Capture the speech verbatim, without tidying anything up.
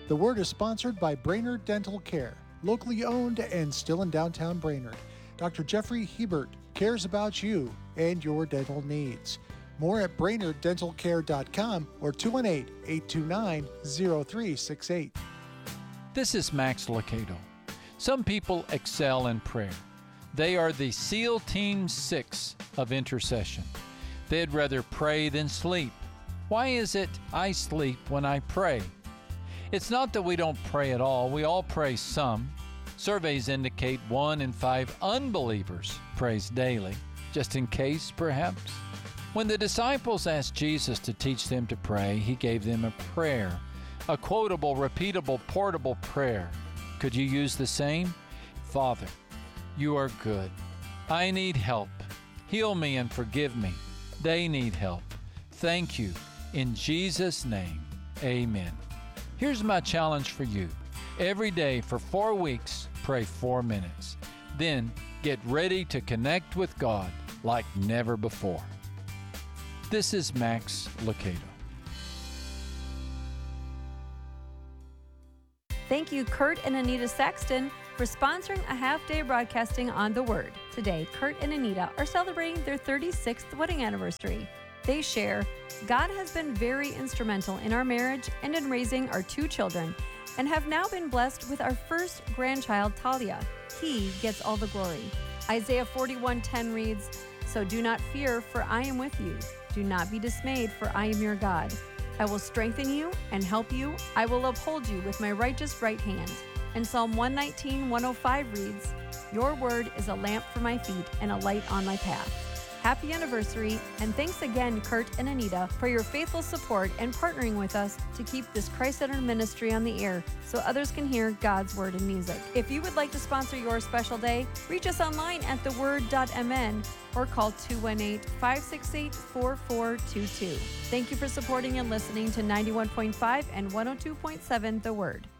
The Word is sponsored by Brainerd Dental Care, locally owned and still in downtown Brainerd. Doctor Jeffrey Hebert cares about you and your dental needs. More at brainerd dental care dot com or two one eight, eight two nine, zero three six eight. This is Max Lucado. Some people excel in prayer. They are the SEAL Team six of intercession. They'd rather pray than sleep. Why is it I sleep when I pray? It's not that we don't pray at all. We all pray some. Surveys indicate one in five unbelievers prays daily, just in case, perhaps. When the disciples asked Jesus to teach them to pray, he gave them a prayer, a quotable, repeatable, portable prayer. Could you use the same? Father, you are good. I need help. Heal me and forgive me. They need help. Thank you. In Jesus' name, amen. Here's my challenge for you. Every day for four weeks, pray four minutes. Then get ready to connect with God like never before. This is Max Lucado. Thank you, Kurt and Anita Saxton, for sponsoring a half-day broadcasting on The Word. Today, Kurt and Anita are celebrating their thirty-sixth wedding anniversary. They share, God has been very instrumental in our marriage and in raising our two children, and have now been blessed with our first grandchild, Talia. He gets all the glory. Isaiah forty-one ten reads, So do not fear, for I am with you. Do not be dismayed, for I am your God. I will strengthen you and help you. I will uphold you with my righteous right hand. And Psalm one nineteen one oh five reads, Your word is a lamp for my feet and a light on my path. Happy anniversary, and thanks again, Kurt and Anita, for your faithful support and partnering with us to keep this Christ-centered ministry on the air so others can hear God's word and music. If you would like to sponsor your special day, reach us online at the word dot m n or call two one eight, five six eight, four four two two. Thank you for supporting and listening to ninety-one point five and one oh two point seven The Word.